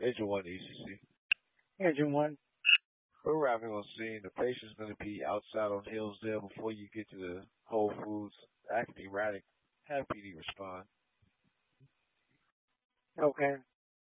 Agent 1 ECC. Agent 1. We're arriving on scene. The patient's going to be outside on Hillsdale before you get to the Whole Foods. Acting erratic. Have PD respond. Okay.